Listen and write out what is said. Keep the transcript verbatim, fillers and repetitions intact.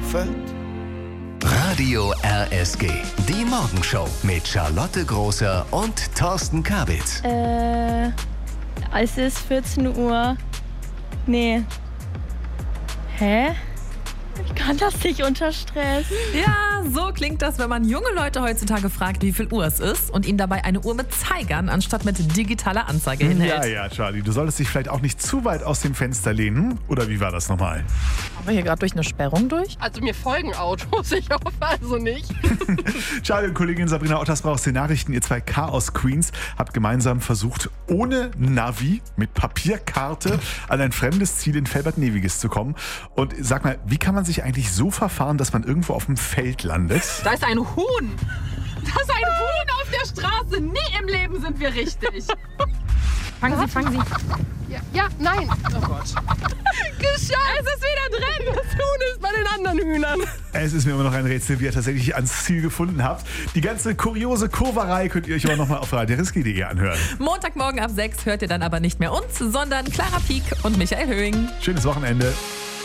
Fett. Radio R S G, die Morgenshow mit Charlotte Großer und Thorsten Kabitz. Äh, es ist vierzehn Uhr. Nee. Hä? Ich kann das nicht unter Stress. Ja, so klingt das, wenn man junge Leute heutzutage fragt, wie viel Uhr es ist und ihnen dabei eine Uhr mit Zeigern anstatt mit digitaler Anzeige hinhält. Ja, ja, Charlie, du solltest dich vielleicht auch nicht zu weit aus dem Fenster lehnen. Oder wie war das nochmal? Haben wir hier gerade durch eine Sperrung durch? Also mir folgen Autos, ich hoffe also nicht. Charlie und Kollegin Sabrina Ottersbach aus den Nachrichten, ihr zwei Chaos-Queens, habt gemeinsam versucht, ohne Navi, mit Papierkarte an ein fremdes Ziel in Felbert-Neviges zu kommen. Und sag mal, wie kann man sich eigentlich so verfahren, dass man irgendwo auf dem Feld landet? Da ist ein Huhn. Da ist ein Huhn auf der Straße. Nie im Leben sind wir richtig. Fangen Sie, fangen Sie. Ja, ja, nein. Oh Gott. Geschafft. Es ist wieder drin. Das Huhn ist bei den anderen Hühnern. Es ist mir immer noch ein Rätsel, wie ihr tatsächlich ans Ziel gefunden habt. Die ganze kuriose Kurverei könnt ihr euch aber nochmal auf radio r s g punkt d e anhören. Montagmorgen ab sechs hört ihr dann aber nicht mehr uns, sondern Clara Pieck und Michael Höhing. Schönes Wochenende.